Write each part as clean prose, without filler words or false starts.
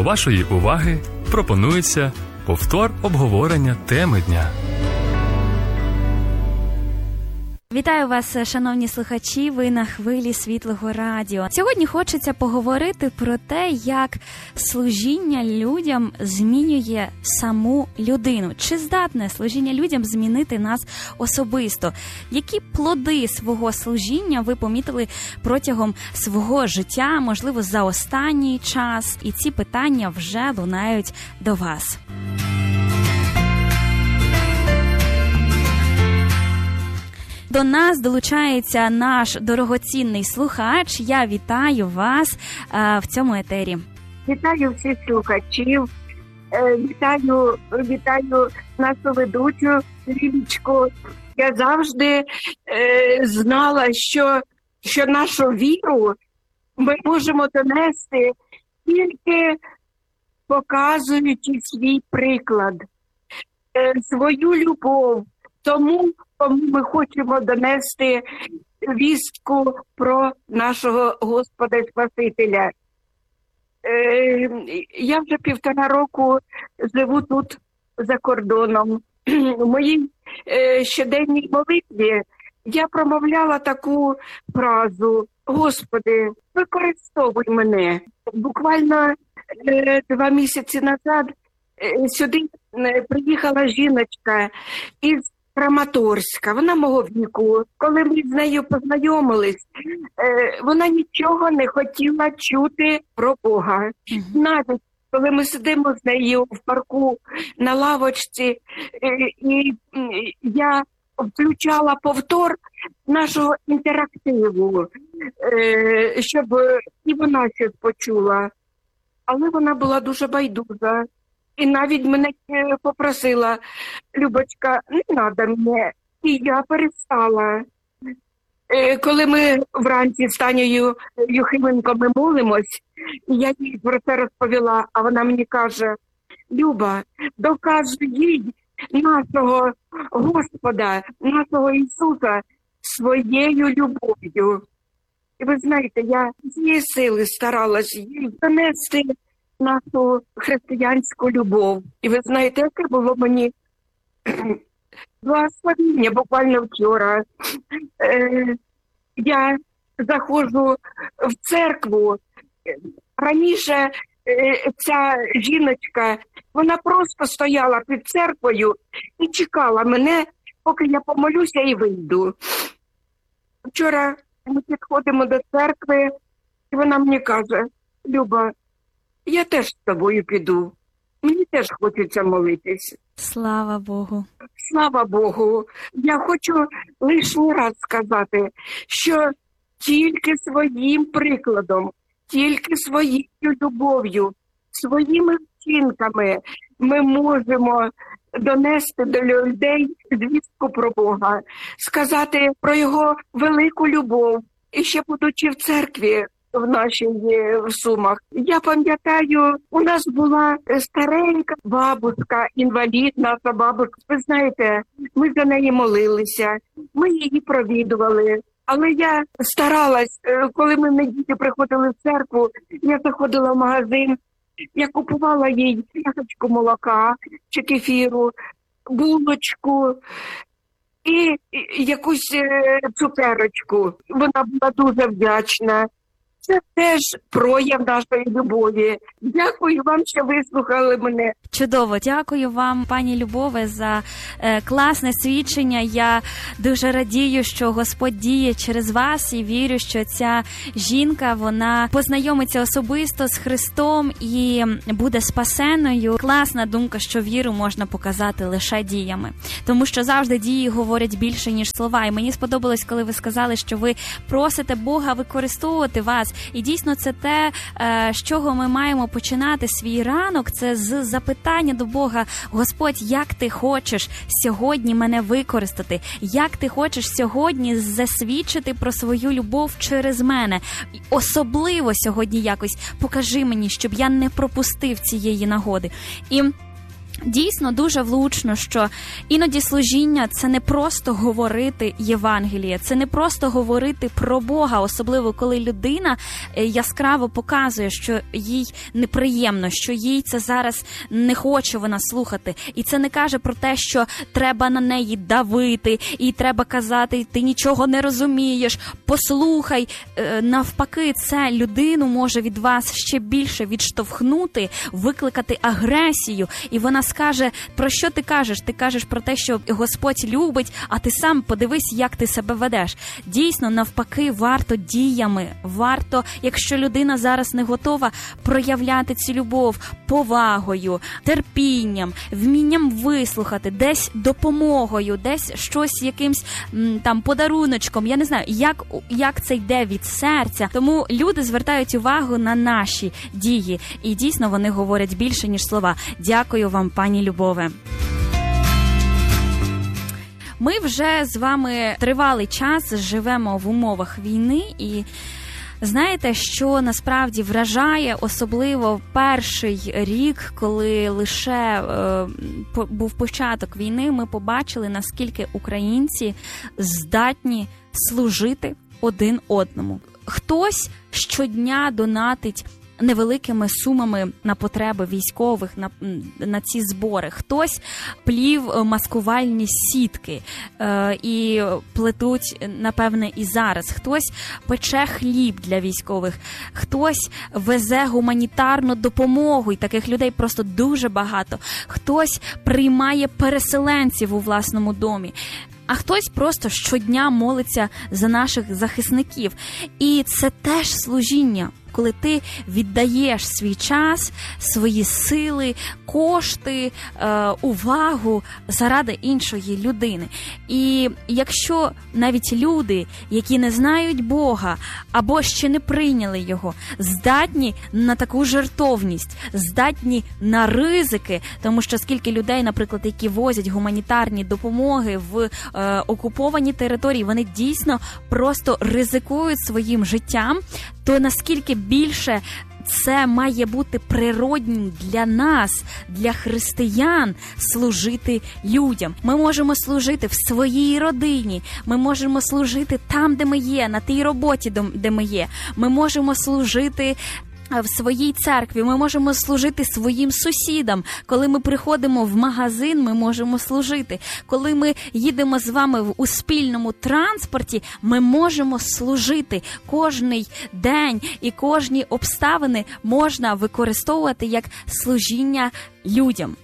До вашої уваги пропонується повтор обговорення теми дня. Вітаю вас, шановні слухачі, ви на хвилі Світлого Радіо. Сьогодні хочеться поговорити про те, як служіння людям змінює саму людину. Чи здатне служіння людям змінити нас особисто? Які плоди свого служіння ви помітили протягом свого життя, можливо, за останній час? І ці питання вже лунають до вас. До нас долучається наш дорогоцінний слухач. Я вітаю вас в цьому етері. Вітаю всіх слухачів, вітаю нашу ведучу Лілічку. Я завжди знала, що нашу віру ми можемо донести тільки показуючи свій приклад, свою любов. Тому ми хочемо донести вістку про нашого Господа і Спасителя. Я вже 1,5 року живу тут за кордоном. У моїй щоденній молитві я промовляла таку фразу: «Господи, використовуй мене». Буквально 2 місяці назад сюди приїхала жіночка із Краматорська, вона мого віку. Коли ми з нею познайомились, вона нічого не хотіла чути про Бога. Навіть коли ми сидимо з нею в парку на лавочці, і я включала повтор нашого інтерактиву, щоб і вона щось почула. Але вона була дуже байдужа. І навіть мене попросила: «Любочка, не треба мене». І я перестала. Коли ми вранці з Танею Юхименко ми молимось, я їй про це розповіла, а вона мені каже: «Люба, доказуй їй нашого Господа, нашого Ісуса своєю любов'ю». І ви знаєте, я з її сили старалась їй донести нашу християнську любов. І ви знаєте, яке було мені благословення буквально вчора. Я заходжу в церкву. Раніше ця жіночка, вона просто стояла під церквою і чекала мене, поки я помолюся і вийду. Вчора ми підходимо до церкви, і вона мені каже: «Люба, я теж з тобою піду. Мені теж хочеться молитись». Слава Богу. Слава Богу. Я хочу лишній раз сказати, що тільки своїм прикладом, тільки своєю любов'ю, своїми вчинками ми можемо донести до людей звістку про Бога, сказати про Його велику любов. І ще будучи в церкві, в нашій в Сумах, я пам'ятаю, у нас була старенька бабушка, інвалід, наша бабушка. Ви знаєте, ми за неї молилися, ми її провідували. Але я старалась, коли ми в неділю приходили в церкву, я заходила в магазин, я купувала їй чашечку молока чи кефіру, булочку і якусь цукерочку. Вона була дуже вдячна. Це теж прояв нашої любові. Дякую вам, що вислухали мене. Чудово. Дякую вам, пані Любове, за класне свідчення. Я дуже радію, що Господь діє через вас, і вірю, що ця жінка, вона познайомиться особисто з Христом і буде спасеною. Класна думка, що віру можна показати лише діями. Тому що завжди дії говорять більше, ніж слова. І мені сподобалось, коли ви сказали, що ви просите Бога використовувати вас. І дійсно це те, з чого ми маємо починати свій ранок, це з запитання до Бога: Господь, як ти хочеш сьогодні мене використати? Як ти хочеш сьогодні засвідчити про свою любов через мене? Особливо сьогодні якось покажи мені, щоб я не пропустив цієї нагоди. І Дійсно, дуже влучно, що іноді служіння – це не просто говорити Євангеліє, це не просто говорити про Бога, особливо коли людина яскраво показує, що їй неприємно, що їй це зараз не хоче вона слухати. І це не каже про те, що треба на неї давити, і треба казати, ти нічого не розумієш, послухай. Навпаки, це людину може від вас ще більше відштовхнути, викликати агресію, і вона скаже, про що ти кажеш? Ти кажеш про те, що Господь любить, а ти сам подивись, як ти себе ведеш. Дійсно, навпаки, варто діями, варто, якщо людина зараз не готова, проявляти цю любов повагою, терпінням, вмінням вислухати, десь допомогою, десь щось якимсь там подаруночком. Я не знаю, як це йде від серця. Тому люди звертають увагу на наші дії. І дійсно вони говорять більше, ніж слова. Дякую вам, пані Любове. Ми вже з вами тривалий час живемо в умовах війни, і знаєте, що насправді вражає, особливо перший рік, коли лише був початок війни, ми побачили, наскільки українці здатні служити один одному. Хтось щодня донатить невеликими сумами на потреби військових, на ці збори. Хтось плів маскувальні сітки і плетуть, напевне, і зараз. Хтось пече хліб для військових. Хтось везе гуманітарну допомогу, і таких людей просто дуже багато. Хтось приймає переселенців у власному домі. А хтось просто щодня молиться за наших захисників. І це теж служіння, коли ти віддаєш свій час, свої сили, кошти, увагу заради іншої людини. І якщо навіть люди, які не знають Бога або ще не прийняли Його, здатні на таку жертовність, здатні на ризики, тому що скільки людей, наприклад, які возять гуманітарні допомоги в окуповані території, вони дійсно просто ризикують своїм життям, то наскільки більше це має бути природнім для нас, для християн, служити людям. Ми можемо служити в своїй родині, ми можемо служити там, де ми є, на тій роботі, де ми є. Ми можемо служити в своїй церкві, ми можемо служити своїм сусідам. Коли ми приходимо в магазин, ми можемо служити. Коли ми їдемо з вами у спільному транспорті, ми можемо служити. Кожний день і кожні обставини можна використовувати як служіння людям.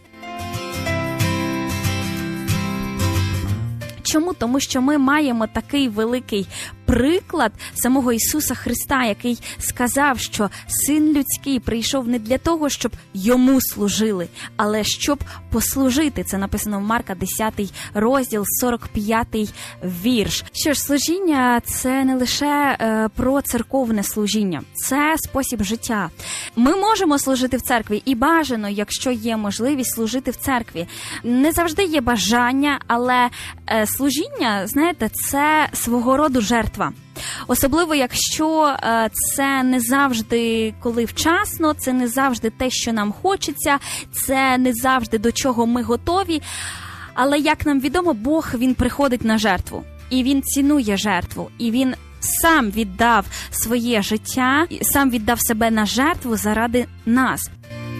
Чому? Тому що ми маємо такий великий приклад самого Ісуса Христа, який сказав, що Син Людський прийшов не для того, щоб Йому служили, але щоб послужити. Це написано в Марка 10 розділ, 45 вірш. Що ж, служіння – це не лише про церковне служіння, це спосіб життя. Ми можемо служити в церкві і бажано, якщо є можливість, служити в церкві. Не завжди є бажання, але служіння, знаєте, це свого роду жертва. Особливо, якщо це не завжди, коли вчасно, це не завжди те, що нам хочеться, це не завжди до чого ми готові. Але, як нам відомо, Бог, Він приходить на жертву. І Він цінує жертву. І Він сам віддав своє життя, сам віддав себе на жертву заради нас.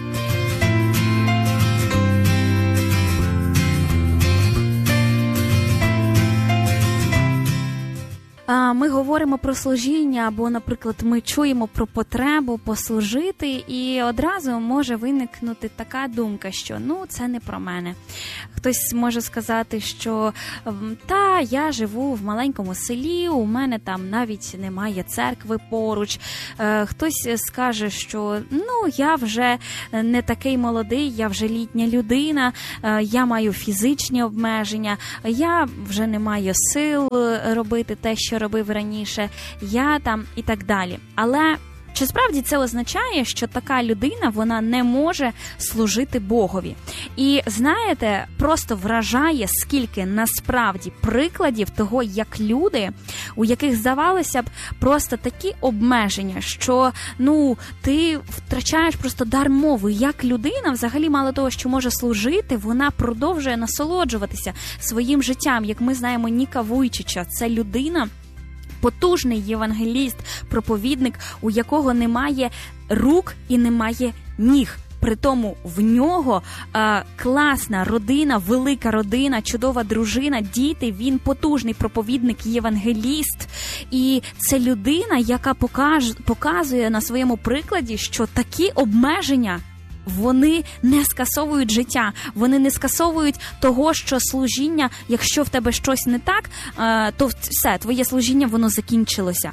Ми говоримо про служіння, або, наприклад, ми чуємо про потребу послужити, і одразу може виникнути така думка, що, це не про мене. Хтось може сказати, що, я живу в маленькому селі, у мене там навіть немає церкви поруч. Хтось скаже, що, я вже не такий молодий, я вже літня людина, я маю фізичні обмеження, я вже не маю сил робити те, що робив раніше, я там і так далі. Але Чи справді це означає, що така людина, вона не може служити Богові? І знаєте, просто вражає, скільки насправді прикладів того, як люди, у яких здавалося б просто такі обмеження, що, ти втрачаєш просто дар мови. Як людина, взагалі, мало того, що може служити, вона продовжує насолоджуватися своїм життям. Як ми знаємо, Ніка Вуйчича – це людина, потужний євангеліст, проповідник, у якого немає рук і немає ніг. Притому в нього класна родина, велика родина, чудова дружина, діти, він потужний проповідник, євангеліст. І це людина, яка показує на своєму прикладі, що такі обмеження, вони не скасовують життя, вони не скасовують того, що служіння, якщо в тебе щось не так, то все, твоє служіння, воно закінчилося.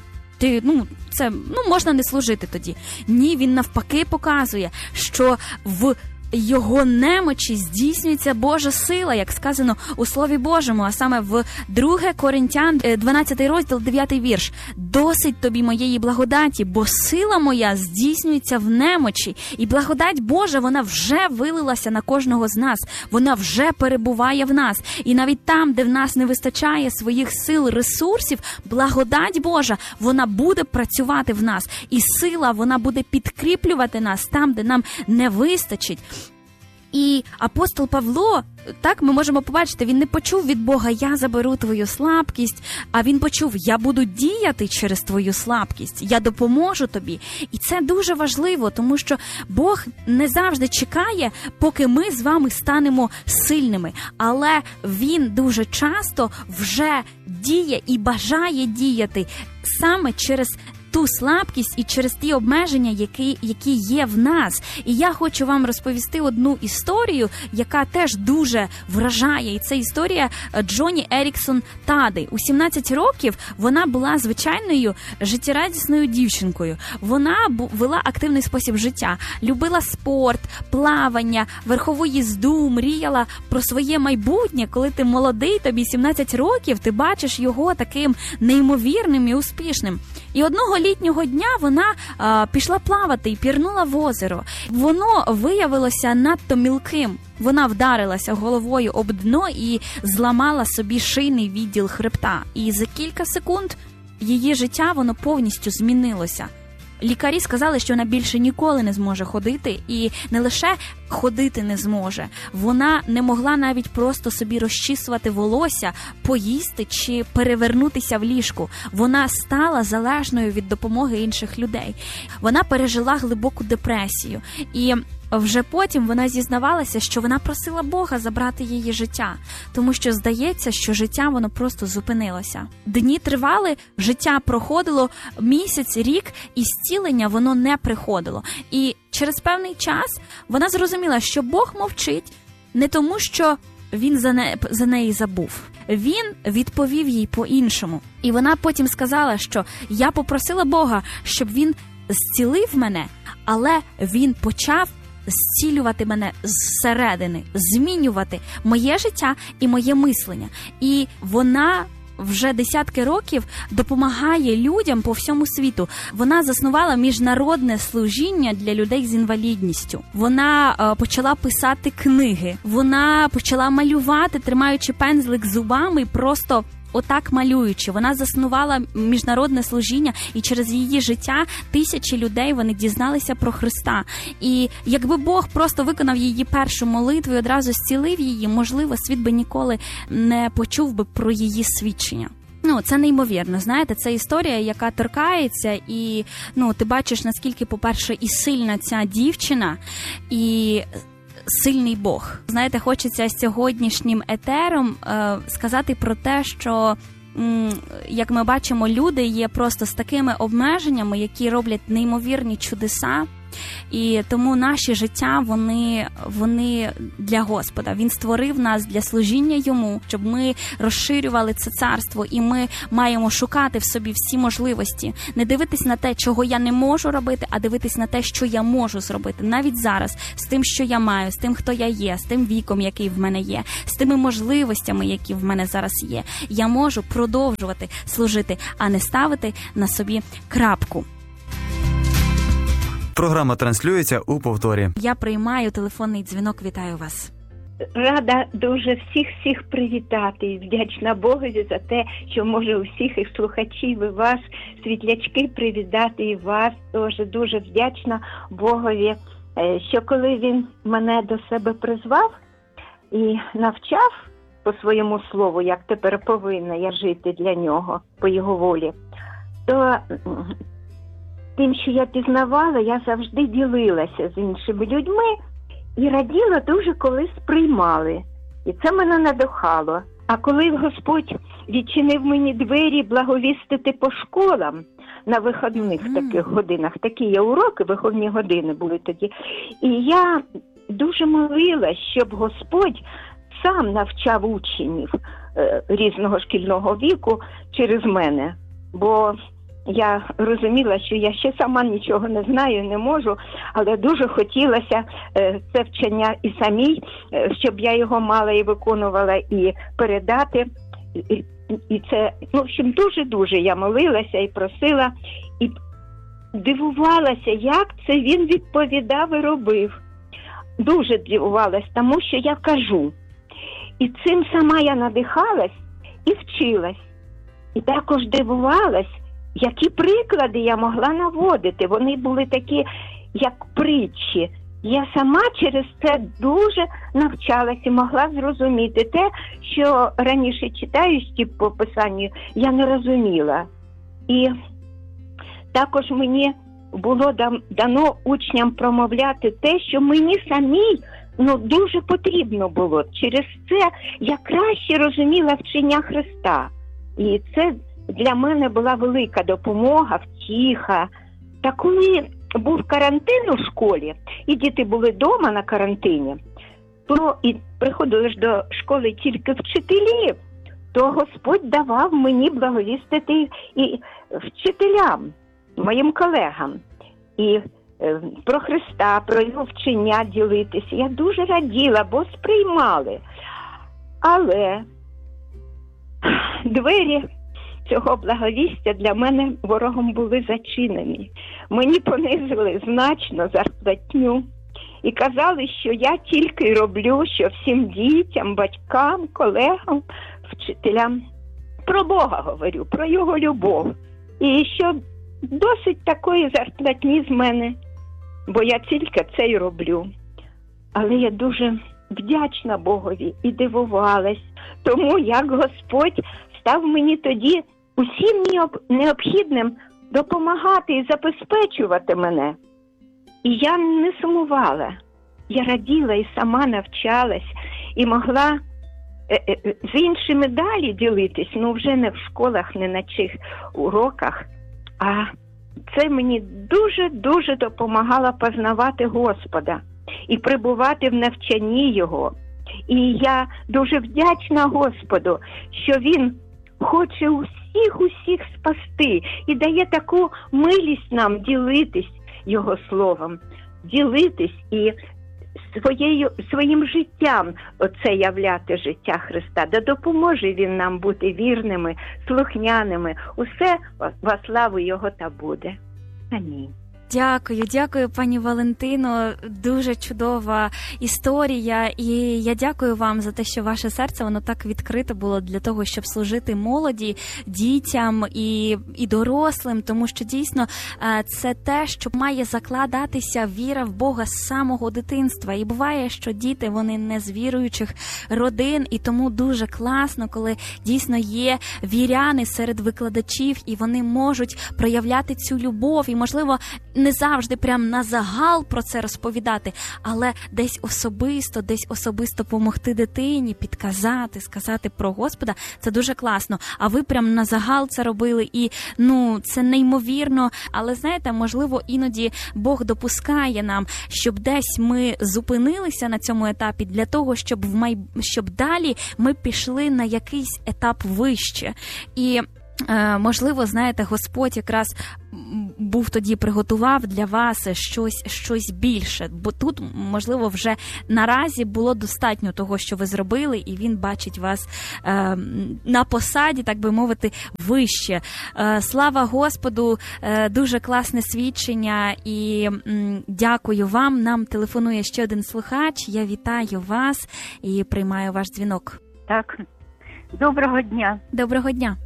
Можна не служити тоді. Ні, він навпаки показує, що в його немочі здійснюється Божа сила, як сказано у Слові Божому, а саме в 2 Коринтян, 12 розділ, 9 вірш. «Досить тобі моєї благодаті, бо сила моя здійснюється в немочі». І благодать Божа, вона вже вилилася на кожного з нас, вона вже перебуває в нас. І навіть там, де в нас не вистачає своїх сил, ресурсів, благодать Божа, вона буде працювати в нас. І сила, вона буде підкріплювати нас там, де нам не вистачить. І апостол Павло, так, ми можемо побачити, він не почув від Бога «я заберу твою слабкість», а він почув «я буду діяти через твою слабкість, я допоможу тобі». І це дуже важливо, тому що Бог не завжди чекає, поки ми з вами станемо сильними, але він дуже часто вже діє і бажає діяти саме через ту слабкість і через ті обмеження, які є в нас. І я хочу вам розповісти одну історію, яка теж дуже вражає. І це історія Джоні Еріксон Тади. У 17 років вона була звичайною життєрадісною дівчинкою. Вона вела активний спосіб життя, любила спорт, плавання, верхову їзду, мріяла про своє майбутнє. Коли ти молодий, тобі 17 років, ти бачиш його таким неймовірним і успішним. І одного літнього дня вона пішла плавати і пірнула в озеро. Воно виявилося надто мілким. Вона вдарилася головою об дно і зламала собі шийний відділ хребта. І за кілька секунд її життя, воно повністю змінилося. Лікарі сказали, що вона більше ніколи не зможе ходити, і не лише ходити не зможе. Вона не могла навіть просто собі розчісувати волосся, поїсти чи перевернутися в ліжку. Вона стала залежною від допомоги інших людей. Вона пережила глибоку депресію. І вже потім вона зізнавалася, що вона просила Бога забрати її життя, тому що здається, що життя воно просто зупинилося. Дні тривали, життя проходило, місяць, рік, і зцілення воно не приходило. І через певний час вона зрозуміла, що Бог мовчить не тому, що він за неї забув. Він відповів їй по-іншому. І вона потім сказала, що я попросила Бога, щоб він зцілив мене, але він почав зцілювати мене зсередини, змінювати моє життя і моє мислення. І вона вже десятки років допомагає людям по всьому світу. Вона заснувала міжнародне служіння для людей з інвалідністю. Вона почала писати книги. Вона почала малювати, тримаючи пензлик зубами, просто отак малюючи. Вона заснувала міжнародне служіння, і через її життя тисячі людей, вони дізналися про Христа. І якби Бог просто виконав її першу молитву і одразу зцілив її, можливо, світ би ніколи не почув би про її свідчення. Це неймовірно, знаєте, це історія, яка торкається, і ти бачиш, наскільки, по-перше, і сильна ця дівчина, і сильний Бог. Знаєте, хочеться сьогоднішнім етером сказати про те, що, як ми бачимо, люди є просто з такими обмеженнями, які роблять неймовірні чудеса. І тому наші життя, вони для Господа. Він створив нас для служіння Йому, щоб ми розширювали це царство, і ми маємо шукати в собі всі можливості. Не дивитись на те, чого я не можу робити, а дивитись на те, що я можу зробити. Навіть зараз, з тим, що я маю, з тим, хто я є, з тим віком, який в мене є, з тими можливостями, які в мене зараз є. Я можу продовжувати служити, а не ставити на собі крапку. Програма транслюється у повторі. Я приймаю телефонний дзвінок. Вітаю вас. Рада дуже всіх привітати і вдячна Богові за те, що може усіх і слухачів, і вас, світлячки, привітати, і вас теж дуже вдячна Богові, що коли він мене до себе призвав і навчав по своєму слову, як тепер повинна я жити для нього, по його волі, то тим, що я пізнавала, я завжди ділилася з іншими людьми, і раділа дуже, коли сприймали. І це мене надихало. А коли Господь відчинив мені двері благовістити по школам на вихідних таких годинах, такі є уроки, виховні години були тоді, і я дуже молилась, щоб Господь сам навчав учнів різного шкільного віку через мене. Бо я розуміла, що я ще сама нічого не знаю, не можу, але дуже хотілося це вчення і самій, щоб я його мала і виконувала, і передати. І це, в общем, дуже-дуже я молилася і просила, і дивувалася, як це він відповідав і робив. Дуже дивувалась, тому що я кажу. І цим сама я надихалась і вчилась. І також дивувалась, які приклади я могла наводити. Вони були такі, як притчі. Я сама через це дуже навчалась і могла зрозуміти те, що раніше читаючи по Писанню, я не розуміла. І також мені було дано учням промовляти те, що мені самій дуже потрібно було. Через це я краще розуміла вчення Христа. І це для мене була велика допомога, втіха. Та коли був карантин у школі, і діти були вдома на карантині, то і приходили ж до школи тільки вчителі, то Господь давав мені благовістити і вчителям, моїм колегам, і про Христа, про його вчення ділитися. Я дуже раділа, бо сприймали. Але двері цього благовістя для мене ворогом були зачинені. Мені понизили значно зарплатню і казали, що я тільки роблю, що всім дітям, батькам, колегам, вчителям про Бога говорю, про його любов. І що досить такої зарплатні з мене, бо я тільки це й роблю. Але я дуже вдячна Богові і дивувалась тому, як Господь став мені тоді усім необхідним допомагати і забезпечувати мене. І я не сумувала. Я раділа і сама навчалась, і могла з іншими далі ділитись, вже не в школах, не на чих уроках. А це мені дуже-дуже допомагало познавати Господа і перебувати в навчанні Його. І я дуже вдячна Господу, що Він хоче усіх спасти і дає таку милість нам ділитись Його Словом, ділитись і своїм життям оце являти життя Христа. Да допоможе Він нам бути вірними, слухняними. Усе во славу Його та буде. Амінь. Дякую, пані Валентино. Дуже чудова історія. І я дякую вам за те, що ваше серце, воно так відкрите було для того, щоб служити молоді, дітям і дорослим. Тому що дійсно це те, що має закладатися віра в Бога з самого дитинства. І буває, що діти, вони не з віруючих родин. І тому дуже класно, коли дійсно є віряни серед викладачів, і вони можуть проявляти цю любов. І, можливо, не завжди прям на загал про це розповідати, але десь особисто помогти дитині, підказати, сказати про Господа, це дуже класно. А ви прям на загал це робили, і це неймовірно. Але знаєте, можливо, іноді Бог допускає нам, щоб десь ми зупинилися на цьому етапі для того, щоб далі ми пішли на якийсь етап вище. І Можливо, знаєте, Господь якраз був тоді, приготував для вас щось більше, бо тут, можливо, вже наразі було достатньо того, що ви зробили, і він бачить вас на посаді, так би мовити, вище. Слава Господу, дуже класне свідчення, і дякую вам. Нам телефонує ще один слухач. Я вітаю вас і приймаю ваш дзвінок. Так, доброго дня. Доброго дня.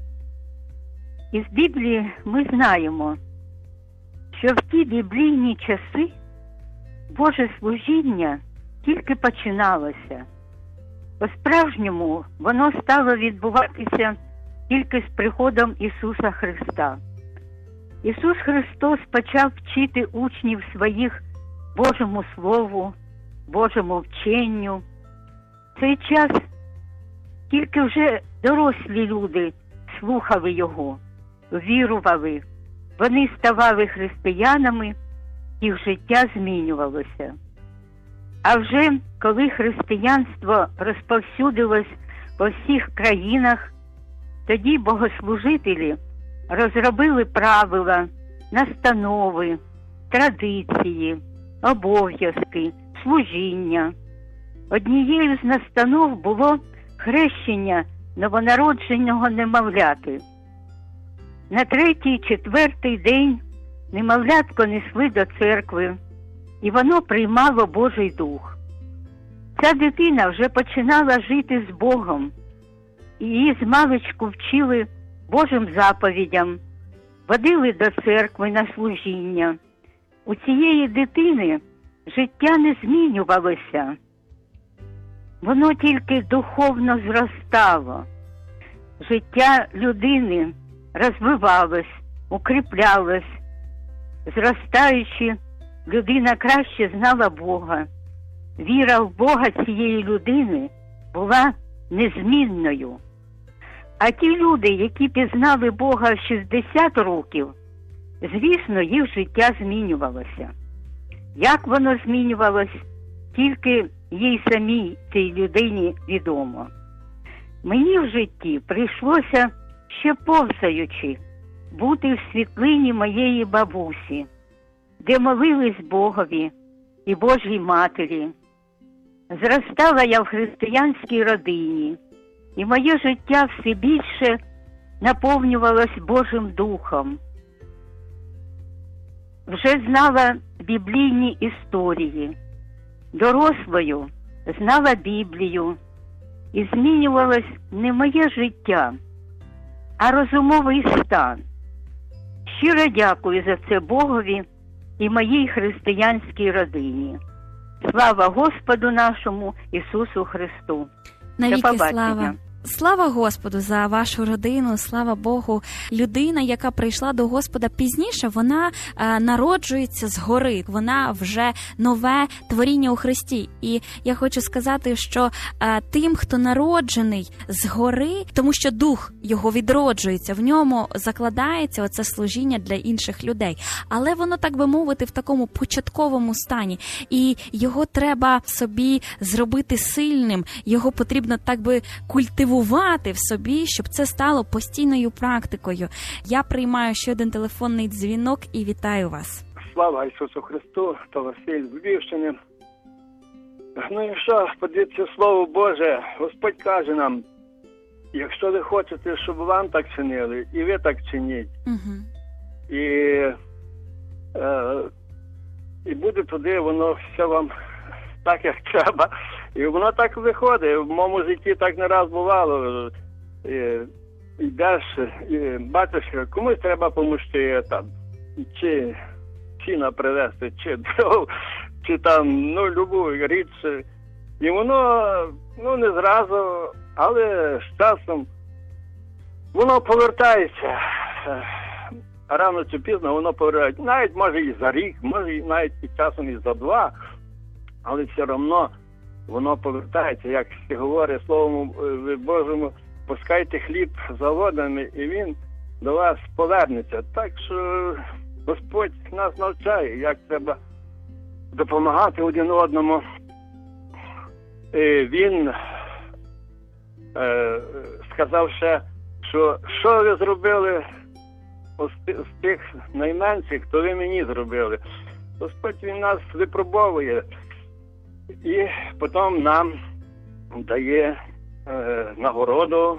Із Біблії ми знаємо, що в ті біблійні часи Боже служіння тільки починалося. По-справжньому воно стало відбуватися тільки з приходом Ісуса Христа. Ісус Христос почав вчити учнів своїх Божому Слову, Божому вченню. В цей час тільки вже дорослі люди слухали Його, вірували, вони ставали християнами, їх життя змінювалося. А вже коли християнство розповсюдилось по всіх країнах, тоді богослужителі розробили правила, настанови, традиції, обов'язки, служіння. Однією з настанов було хрещення новонародженого немовляти. На 3-4 день немовлятко несли до церкви, і воно приймало Божий Дух. Ця дитина вже починала жити з Богом, і її змалечку вчили Божим заповідям, водили до церкви на служіння. У цієї дитини життя не змінювалося. Воно тільки духовно зростало. Життя людини розвивалось, укріплялось. Зростаючи, людина краще знала Бога. Віра в Бога цієї людини була незмінною. А ті люди, які пізнали Бога в 60 років, звісно, їх життя змінювалося. Як воно змінювалось, тільки їй самій, цій людині, відомо. Мені в житті прийшлося, ще повзаючи, бути в світлині моєї бабусі, де молились Богові і Божій Матері. Зростала я в християнській родині, і моє життя все більше наповнювалось Божим Духом. Вже знала біблійні історії, дорослою знала Біблію, і змінювалось не моє життя, а розумовий стан. Щиро дякую за це Богові і моїй християнській родині. Слава Господу нашому Ісусу Христу! Навіки слава! Слава Господу за вашу родину, слава Богу. Людина, яка прийшла до Господа пізніше, вона народжується згори, вона вже нове творіння у Христі. І я хочу сказати, що тим, хто народжений згори, тому що дух його відроджується, в ньому закладається оце служіння для інших людей. Але воно, так би мовити, в такому початковому стані. І його треба собі зробити сильним, його потрібно, так би, культивувати в собі, щоб це стало постійною практикою. Я приймаю ще один телефонний дзвінок і вітаю вас. Слава Ісусу Христу, то Василь з Львівщини. Ну і що, подивіться Слово Боже, Господь каже нам, якщо ви хочете, щоб вам так чинили, і ви так чиніть. Угу. І буде туди, воно все вам так, як треба. І воно так виходить. В моєму житті так не раз бувало. Йдеш, бачиш, комусь треба допомогти, там, чи сіна привезти, чи дров, чи там, любу річ. І воно, не зразу, але з часом воно повертається. Рано чи пізно воно повертається. Навіть може і за рік, може навіть і часом і за 2, але все одно воно повертається, як говорить Словом Божому, пускайте хліб за водами, і він до вас повернеться. Так що Господь нас навчає, як треба допомагати один одному. Він сказав ще, що ви зробили з тих найменших, то ви мені зробили. Господь, Він нас випробовує і потім нам дає нагороду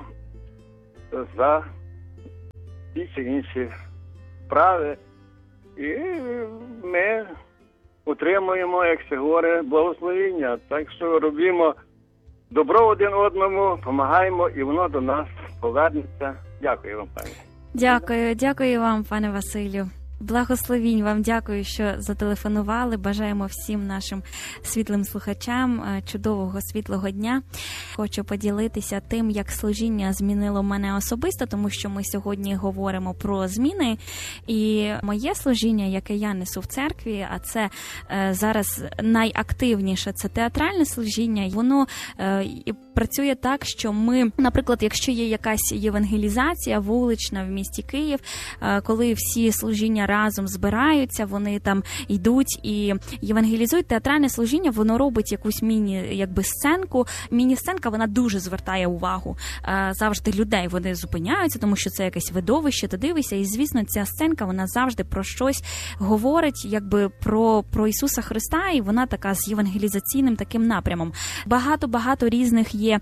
за ті чи інші справи. І ми отримуємо, як це говорить, благословення. Так що робимо добро один одному, допомагаємо, і воно до нас повернеться. Дякую вам, пані. Дякую вам, пане Василю. Благословінь вам, дякую, що зателефонували. Бажаємо всім нашим світлим слухачам чудового світлого дня. Хочу поділитися тим, як служіння змінило мене особисто, тому що ми сьогодні говоримо про зміни. І моє служіння, яке я несу в церкві, а це зараз найактивніше, це театральне служіння. Воно працює так, що ми, наприклад, якщо є якась євангелізація вулична в місті Київ, коли всі служіння разом збираються, вони там йдуть і євангелізують, театральне служіння, воно робить якусь міні-сценку. Міні-сценка, вона дуже звертає увагу завжди людей. Вони зупиняються, тому що це якесь видовище, ти дивишся, і, звісно, ця сценка, вона завжди про щось говорить, якби про Ісуса Христа, і вона така з євангелізаційним таким напрямом. Багато різних є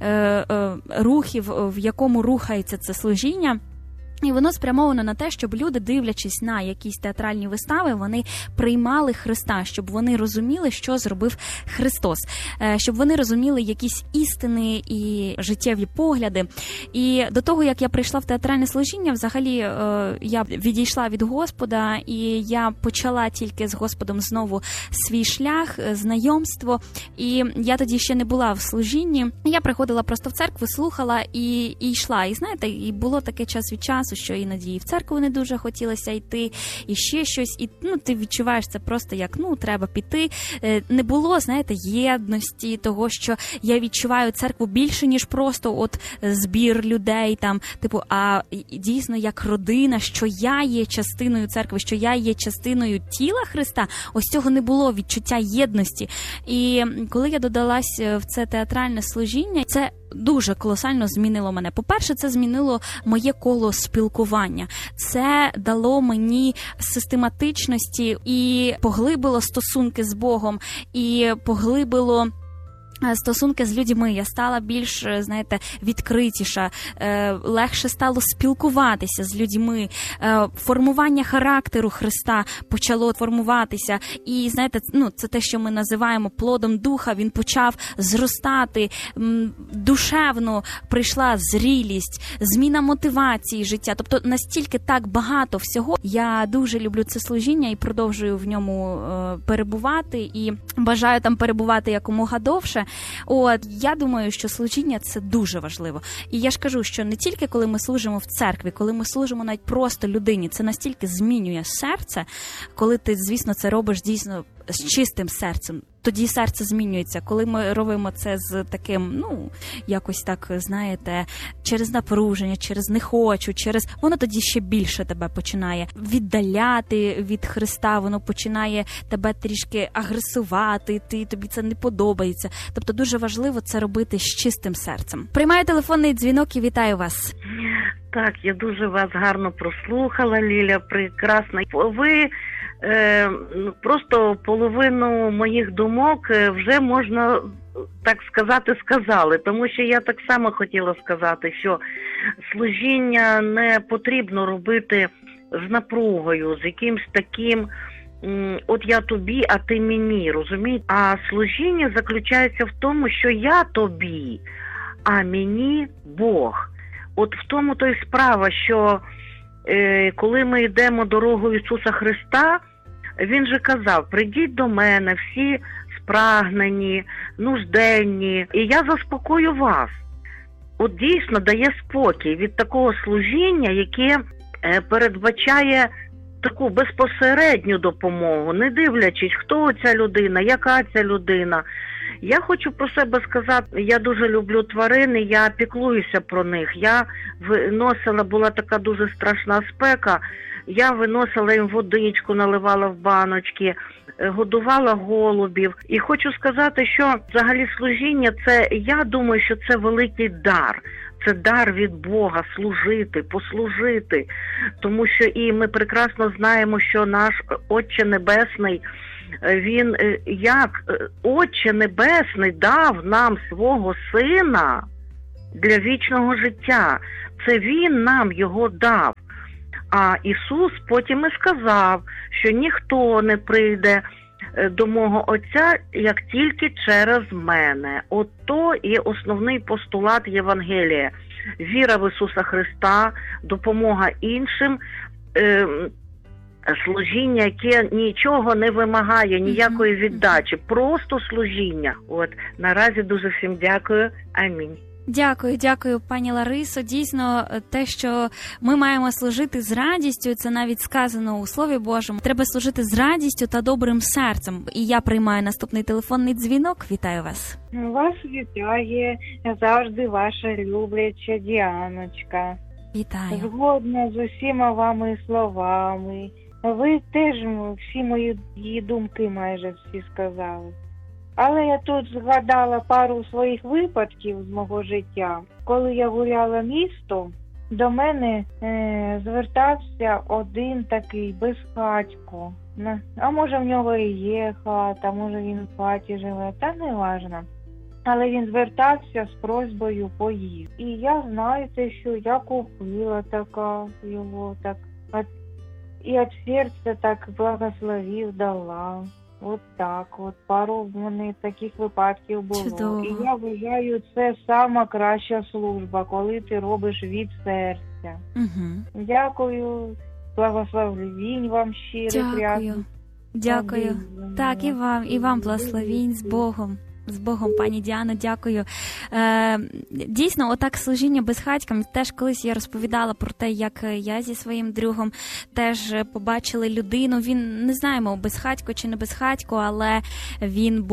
рухів, в якому рухається це служіння. І воно спрямовано на те, щоб люди, дивлячись на якісь театральні вистави, вони приймали Христа, щоб вони розуміли, що зробив Христос, щоб вони розуміли якісь істини і життєві погляди. І до того, як я прийшла в театральне служіння, взагалі я відійшла від Господа, і я почала тільки з Господом знову свій шлях, знайомство. І я тоді ще не була в служінні. Я приходила просто в церкву, слухала і йшла. І знаєте, і було таке час від часу, що іноді і в церкву не дуже хотілося йти, і ще щось, і ти відчуваєш це просто як, треба піти. Не було, знаєте, єдності того, що я відчуваю церкву більше, ніж просто от збір людей, там, а дійсно як родина, що я є частиною церкви, що я є частиною тіла Христа, ось цього не було, відчуття єдності. І коли я додалась в це театральне служіння, це дуже колосально змінило мене. По-перше, це змінило моє коло спілкування. Це дало мені систематичності і поглибило стосунки з Богом, і поглибило стосунки з людьми. Я стала більш, знаєте, відкритіша, легше стало спілкуватися з людьми. Формування характеру Христа почало формуватися. І, знаєте, це те, що ми називаємо плодом духа. Він почав зростати. Душевно прийшла зрілість, зміна мотивації життя. Тобто настільки так багато всього. Я дуже люблю це служіння і продовжую в ньому перебувати. І бажаю там перебувати якомога довше. Я думаю, що служіння – це дуже важливо. І я ж кажу, що не тільки коли ми служимо в церкві, коли ми служимо навіть просто людині, це настільки змінює серце, коли ти, звісно, це робиш дійсно з чистим серцем. Тоді серце змінюється. Коли ми робимо це з таким, якось так, знаєте, через напруження, через не хочу, воно тоді ще більше тебе починає віддаляти від Христа, воно починає тебе трішки агресувати, тобі це не подобається. Тобто дуже важливо це робити з чистим серцем. Приймаю телефонний дзвінок і вітаю вас. Так, я дуже вас гарно прослухала, Ліля, прекрасна. Ви просто половину моїх думок вже, можна так сказати, сказали. Тому що я так само хотіла сказати, що служіння не потрібно робити з напругою, з якимсь таким от я тобі, а ти мені, розумієте? А служіння заключається в тому, що я тобі, а мені Бог. От в тому то й справа, що коли ми йдемо дорогою Ісуса Христа, Він же казав: прийдіть до мене всі спрагнені, нужденні, і я заспокою вас. От дійсно дає спокій від такого служіння, яке передбачає таку безпосередню допомогу, не дивлячись, хто ця людина, яка ця людина. Я хочу про себе сказати, я дуже люблю тварини, я піклуюся про них. Я виносила, була така дуже страшна спека, я виносила їм водичку, наливала в баночки, годувала голубів. І хочу сказати, що взагалі служіння, це, я думаю, що це великий дар. Це дар від Бога – служити, послужити. Тому що і ми прекрасно знаємо, що наш Отче Небесний, він як Отче Небесний дав нам свого Сина для вічного життя. Це Він нам його дав. А Ісус потім і сказав, що ніхто не прийде до мого Отця, як тільки через мене. Ото є основний постулат Євангелія. Віра в Ісуса Христа, допомога іншим, служіння, яке нічого не вимагає, ніякої віддачі, просто служіння. От, наразі дуже всім дякую. Амінь. Дякую, пані Ларисо. Дійсно, те, що ми маємо служити з радістю, це навіть сказано у Слові Божому. Треба служити з радістю та добрим серцем. І я приймаю наступний телефонний дзвінок. Вітаю вас. Вас вітає завжди ваша любляча Діаночка. Вітаю. Згодна з усіма вами словами. Ви теж всі мої думки майже всі сказали. Але я тут згадала пару своїх випадків з мого життя. Коли я гуляла містом, до мене звертався один такий безхатько. А може в нього і є хата, може він в хаті живе, та не важно. Але він звертався з просьбою поїсти. І я, знаєте, що я купила така його, так, і від серця так благословив, дала. От так, от пару в мене таких випадків було. Чудово. І я вважаю, це сама краща служба, коли ти робиш від серця. Угу. Дякую, благословінь вам щирих. Дякую. Так, і вам благословінь з Богом. З Богом, пані Діано, дякую. Дійсно, отак служіння безхатькам. Теж колись я розповідала про те, як я зі своїм другом теж побачили людину. Він, не знаємо, безхатько чи не безхатько, але він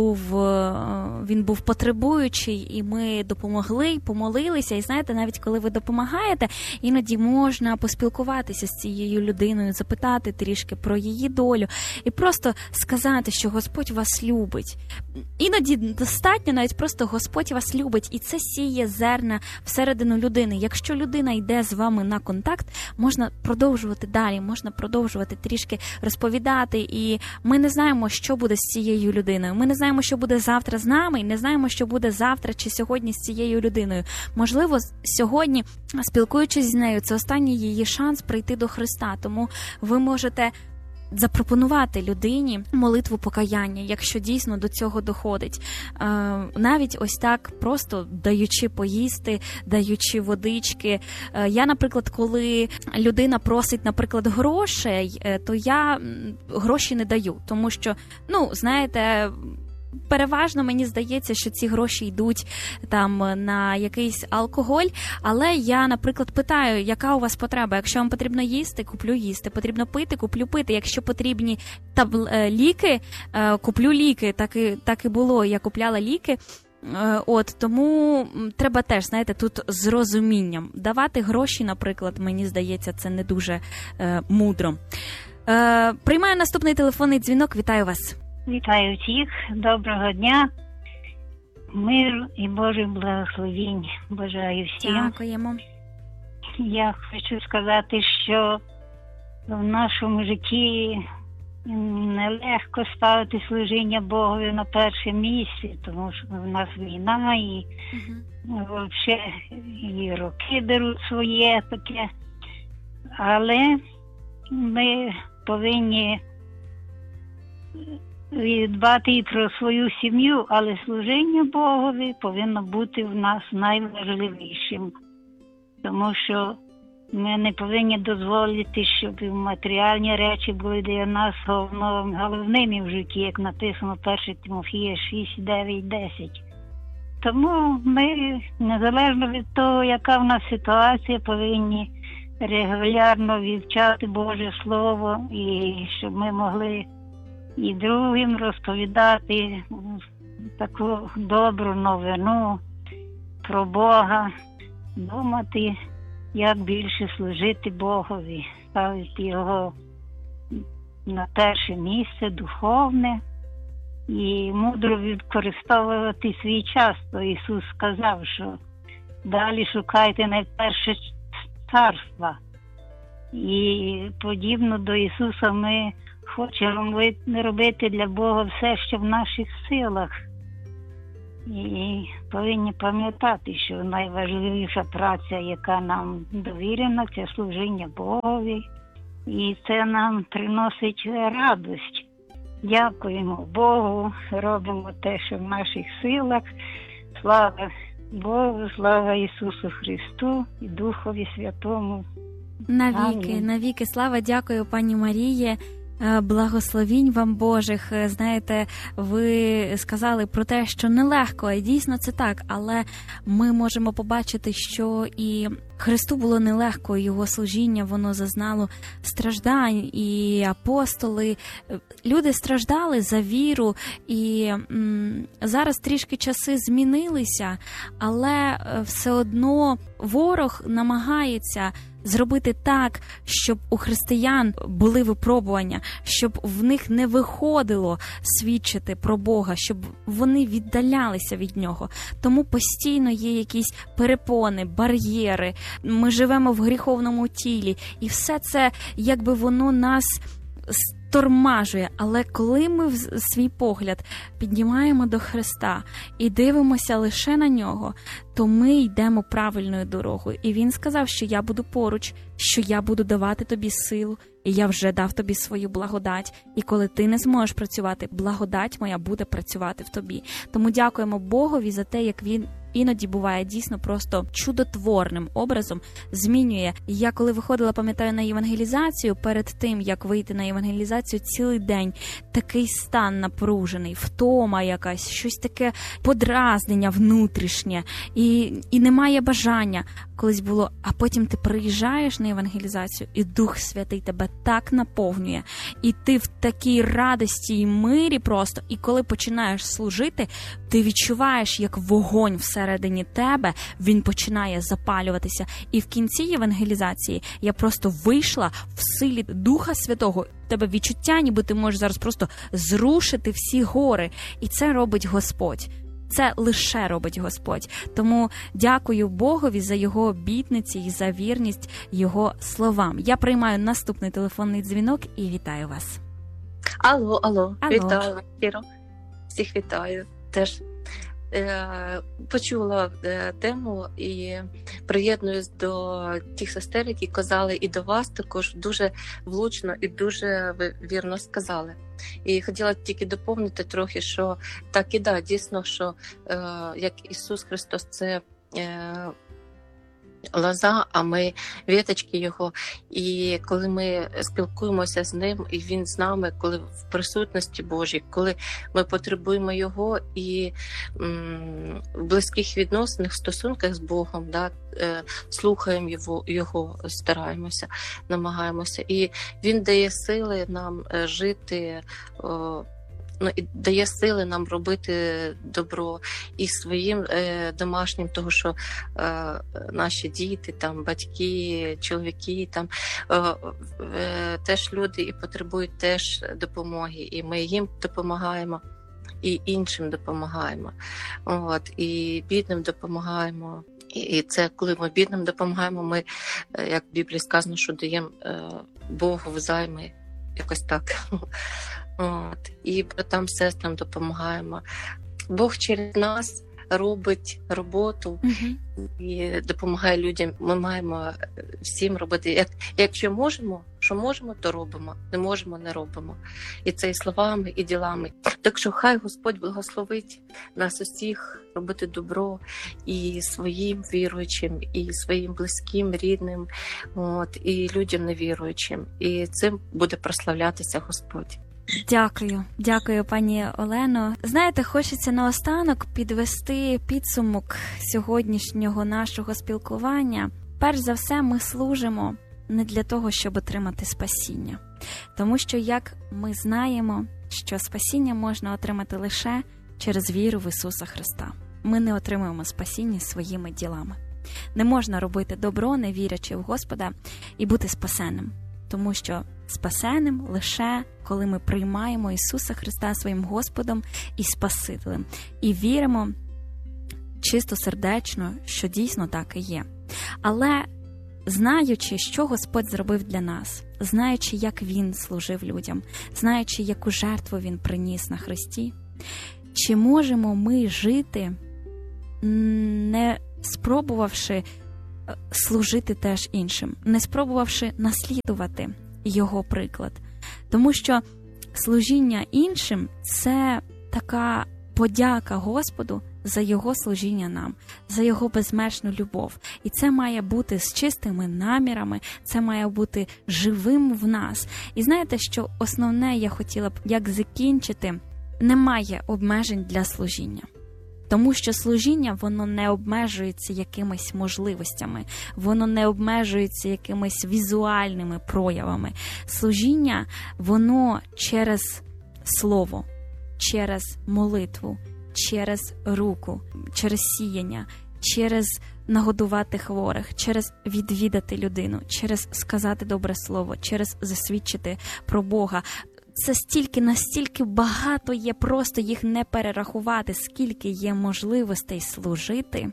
був потребуючий, і ми допомогли, помолилися. І знаєте, навіть коли ви допомагаєте, іноді можна поспілкуватися з цією людиною, запитати трішки про її долю і просто сказати, що Господь вас любить. Іноді достатньо навіть просто Господь вас любить, і це сіє зерна всередину людини. Якщо людина йде з вами на контакт, можна продовжувати далі, можна продовжувати трішки розповідати, і ми не знаємо, що буде з цією людиною. Ми не знаємо, що буде завтра з нами, і не знаємо, що буде завтра чи сьогодні з цією людиною. Можливо, сьогодні, спілкуючись з нею, це останній її шанс прийти до Христа, тому ви можете запропонувати людині молитву покаяння, якщо дійсно до цього доходить. Навіть ось так, просто даючи поїсти, даючи водички. Я, наприклад, коли людина просить, наприклад, грошей, то я гроші не даю, тому що, знаєте, переважно мені здається, що ці гроші йдуть там на якийсь алкоголь, але я, наприклад, питаю, яка у вас потреба? Якщо вам потрібно їсти, куплю їсти, потрібно пити, куплю пити. Якщо потрібні ліки, куплю ліки. Так і було, я купляла ліки. Тому треба теж, знаєте, тут з розумінням. Давати гроші, наприклад, мені здається, це не дуже мудро. Приймаю наступний телефонний дзвінок. Вітаю вас. Вітаю всіх, доброго дня, миру і Божих благословінь бажаю всім. Дякуємо. Я хочу сказати, що в нашому житті нелегко ставити служіння Богові на перше місце, тому що в нас війна і взагалі і роки беруть своє таке, але ми повинні дбати і про свою сім'ю, але служіння Богові повинно бути в нас найважливішим. Тому що ми не повинні дозволити, щоб матеріальні речі були для нас головними в житті, як написано 1 Тимофія 6, 9, 10. Тому ми, незалежно від того, яка в нас ситуація, повинні регулярно вивчати Боже Слово, і щоб ми могли і другим розповідати таку добру новину про Бога, думати, як більше служити Богові, ставити Його на перше місце духовне і мудро використовувати свій час. То Ісус сказав, що далі шукайте найперше царства. І подібно до Ісуса ми хочемо робити для Бога все, що в наших силах. І повинні пам'ятати, що найважливіша праця, яка нам довірена, це служіння Богові. І це нам приносить радість. Дякуємо Богу, робимо те, що в наших силах. Слава Богу, слава Ісусу Христу і Духові Святому. Навіки, Амінь. навіки. Слава, дякую, пані Маріє. Благословінь вам Божих. Знаєте, ви сказали про те, що нелегко, і дійсно це так, але ми можемо побачити, що і Христу було нелегко, його служіння, воно зазнало страждань, і апостоли, люди страждали за віру, і зараз трішки часи змінилися, але все одно ворог намагається зробити так, щоб у християн були випробування, щоб в них не виходило свідчити про Бога, щоб вони віддалялися від Нього. Тому постійно є якісь перепони, бар'єри, ми живемо в гріховному тілі, і все це, якби воно нас тормажує, але коли ми свій погляд піднімаємо до Христа і дивимося лише на Нього, то ми йдемо правильною дорогою. І Він сказав, що я буду поруч, що я буду давати тобі силу, і я вже дав тобі свою благодать. І коли ти не зможеш працювати, благодать моя буде працювати в тобі. Тому дякуємо Богові за те, як Він іноді буває дійсно просто чудотворним образом змінює. Я коли виходила, пам'ятаю, на євангелізацію, перед тим, як вийти на євангелізацію, цілий день такий стан напружений, втома якась, щось таке подразнення внутрішнє, і немає бажання. Колись було, а потім ти приїжджаєш на євангелізацію, і Дух Святий тебе так наповнює, і ти в такій радості і мирі просто, і коли починаєш служити, ти відчуваєш, як вогонь всередині тебе, він починає запалюватися. І в кінці євангелізації я просто вийшла в силі Духа Святого. У тебе відчуття, ніби ти можеш зараз просто зрушити всі гори. І це робить Господь. Це лише робить Господь. Тому дякую Богові за Його обітниці і за вірність Його словам. Я приймаю наступний телефонний дзвінок і вітаю вас. Алло. Вітаю, Кіро. Всіх вітаю. Теж почула тему і приєднуюсь до тих сестер, які казали, і до вас також дуже влучно і дуже вірно сказали. І хотіла тільки доповнити трохи, що так і да, дійсно, що як Ісус Христос – це лоза, а ми віточки Його. І коли ми спілкуємося з Ним, і Він з нами, коли в присутності Божій, коли ми потребуємо Його і в близьких відносинах, стосунках з Богом, да, слухаємо Його, стараємося, намагаємося. І Він дає сили нам жити, і дає сили нам робити добро і своїм домашнім, того, що наші діти, там, батьки, чоловіки, там, теж люди і потребують теж допомоги, і ми їм допомагаємо, і іншим допомагаємо. От, і бідним допомагаємо. І це, коли ми бідним допомагаємо, ми, як в Біблії сказано, що даємо Богу взайми, якось так. От. І братам, сестрам допомагаємо. Бог через нас робить роботу і допомагає людям. Ми маємо всім робити. Якщо можемо, що можемо, то робимо. Не можемо, не робимо. І це і словами, і ділами. Так що хай Господь благословить нас усіх робити добро і своїм віруючим, і своїм близьким, рідним, от, і людям невіруючим. І цим буде прославлятися Господь. Дякую, пані Олено. Знаєте, хочеться наостанок підвести підсумок сьогоднішнього нашого спілкування. Перш за все, ми служимо не для того, щоб отримати спасіння. Тому що, як ми знаємо, що спасіння можна отримати лише через віру в Ісуса Христа. Ми не отримуємо спасіння своїми ділами. Не можна робити добро, не вірячи в Господа, і бути спасенним. Тому що спасеним лише коли ми приймаємо Ісуса Христа своїм Господом і Спасителем. І віримо чистосердечно, що дійсно так і є. Але знаючи, що Господь зробив для нас, знаючи, як Він служив людям, знаючи, яку жертву Він приніс на Христі, чи можемо ми жити, не спробувавши служити теж іншим, не спробувавши наслідувати Його приклад? Тому що служіння іншим – це така подяка Господу за Його служіння нам, за Його безмежну любов. І це має бути з чистими намірами, це має бути живим в нас. І знаєте, що основне я хотіла б як закінчити? Немає обмежень для служіння. Тому що служіння, воно не обмежується якимись можливостями, воно не обмежується якимись візуальними проявами. Служіння, воно через слово, через молитву, через руку, через сіяння, через нагодувати хворих, через відвідати людину, через сказати добре слово, через засвідчити про Бога. Це настільки багато є, просто їх не перерахувати, скільки є можливостей служити,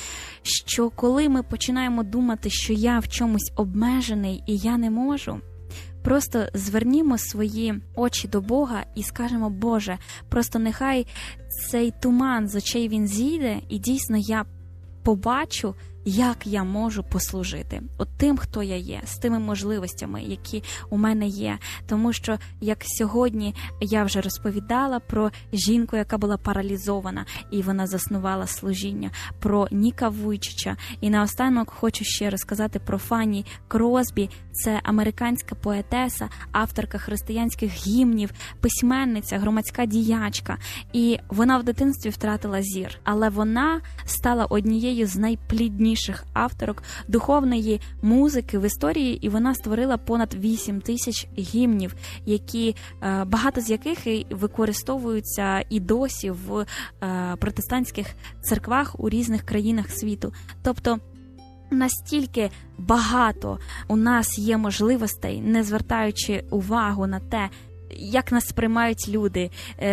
що коли ми починаємо думати, що я в чомусь обмежений і я не можу, просто звернімо свої очі до Бога і скажемо: Боже, просто нехай цей туман з очей він зійде, і дійсно я побачу, як я можу послужити от тим, хто я є, з тими можливостями, які у мене є. Тому що, як сьогодні я вже розповідала про жінку, яка була паралізована, і вона заснувала служіння, про Ніка Вуйчича. І наостанок хочу ще розказати про Фанні Кросбі. Це американська поетеса, авторка християнських гімнів, письменниця, громадська діячка. І вона в дитинстві втратила зір, але вона стала однією з найплідніших авторок духовної музики в історії, і вона створила понад 8 тисяч гімнів, які, багато з яких використовуються і досі в протестантських церквах у різних країнах світу. Тобто, настільки багато у нас є можливостей, не звертаючи увагу на те, як нас сприймають люди,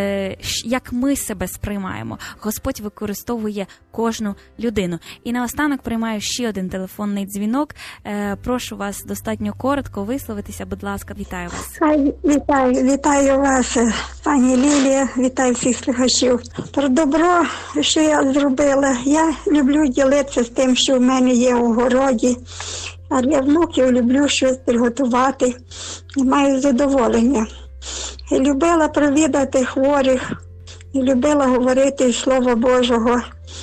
як ми себе сприймаємо. Господь використовує кожну людину. І наостанок приймаю ще один телефонний дзвінок. Прошу вас достатньо коротко висловитися, будь ласка. Вітаю вас. Вітаю вас, пані Лілія, вітаю всіх слухачів. Про добро, що я зробила, я люблю ділитися з тим, що в мене є у городі. А для внуків люблю щось приготувати і маю задоволення. І любила провідати хворих, і любила говорити Слова Божого.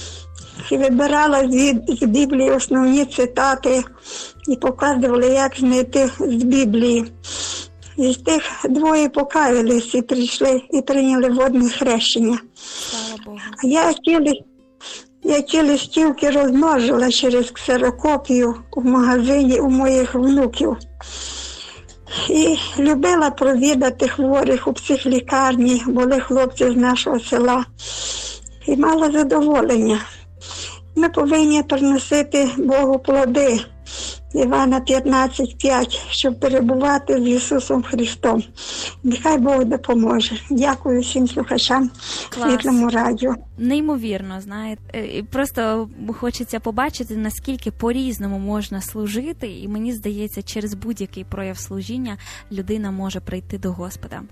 І вибирала з Біблії основні цитати і показувала, як знайти з Біблії. І з тих двоє покаялись і прийшли, і прийняли водне хрещення. Слава Богу. А я ті листівки розмножила через ксерокопію в магазині у моїх внуків. І любила провідати хворих у психлікарні, були хлопці з нашого села. І мала задоволення. Ми повинні приносити Богу плоди. Івана 15:5, щоб перебувати з Ісусом Христом. Нехай Бог допоможе. Дякую всім слухачам Світлому радіо. Неймовірно, знаєте. Просто хочеться побачити, наскільки по-різному можна служити, і мені здається, через будь-який прояв служіння людина може прийти до Господа.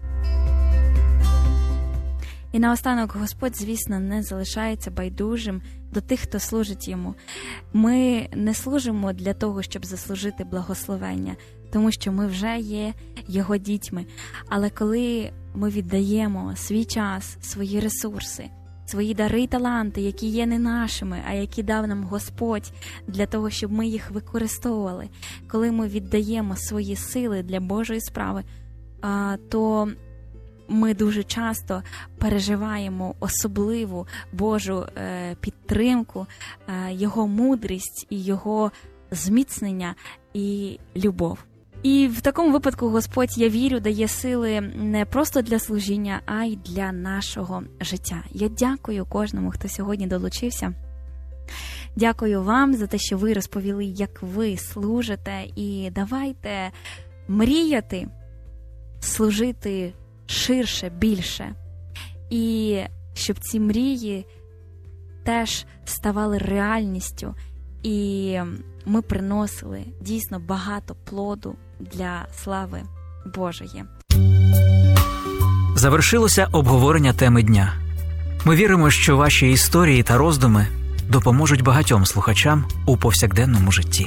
І наостанок Господь, звісно, не залишається байдужим до тих, хто служить Йому. Ми не служимо для того, щоб заслужити благословення, тому що ми вже є Його дітьми. Але коли ми віддаємо свій час, свої ресурси, свої дари і таланти, які є не нашими, а які дав нам Господь для того, щоб ми їх використовували, коли ми віддаємо свої сили для Божої справи, то ми дуже часто переживаємо особливу Божу підтримку, Його мудрість і Його зміцнення і любов. І в такому випадку Господь, я вірю, дає сили не просто для служіння, а й для нашого життя. Я дякую кожному, хто сьогодні долучився. Дякую вам за те, що ви розповіли, як ви служите. І давайте мріяти, служити ширше, більше. І щоб ці мрії теж ставали реальністю, і ми приносили дійсно багато плоду для слави Божої. Завершилося обговорення теми дня. Ми віримо, що ваші історії та роздуми допоможуть багатьом слухачам у повсякденному житті.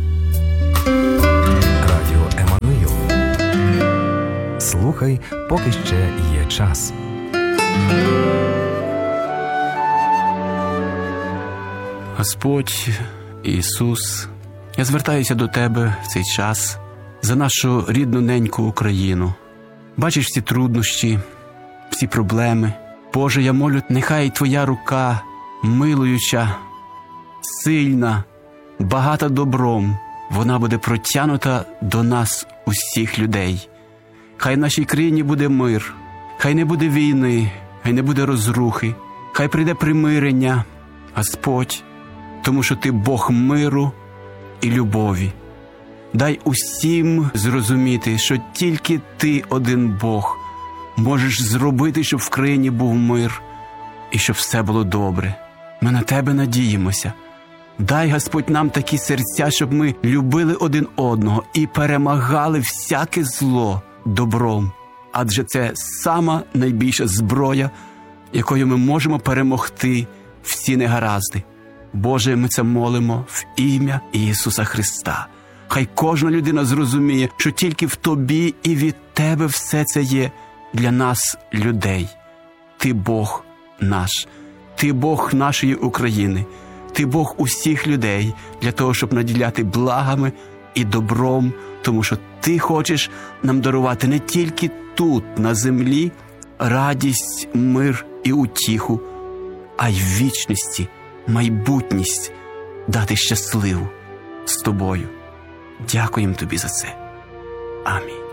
Радіо Еммануїл. Слухай, поки ще є час. Господь Ісус, я звертаюся до Тебе в цей час за нашу рідну неньку Україну. Бачиш всі труднощі, всі проблеми. Боже, я молю, нехай Твоя рука, милуюча, сильна, багата добром, вона буде протягнута до нас, усіх людей. Хай в нашій країні буде мир, хай не буде війни, хай не буде розрухи, хай прийде примирення, Господь, тому що Ти Бог миру і любові. Дай усім зрозуміти, що тільки Ти один Бог можеш зробити, щоб в країні був мир і щоб все було добре. Ми на Тебе надіємося. Дай, Господь, нам такі серця, щоб ми любили один одного і перемагали всяке зло добром. Адже це сама найбільша зброя, якою ми можемо перемогти всі негаразди. Боже, ми це молимо в ім'я Ісуса Христа. Хай кожна людина зрозуміє, що тільки в Тобі і від Тебе все це є для нас, людей. Ти Бог наш, Ти Бог нашої України, Ти Бог усіх людей для того, щоб наділяти благами і добром, тому що Ти хочеш нам дарувати не тільки тут, на землі, радість, мир і утіху, а й в вічності, майбутність дати щасливу з Тобою. Дякуємо Тобі за це. Амінь.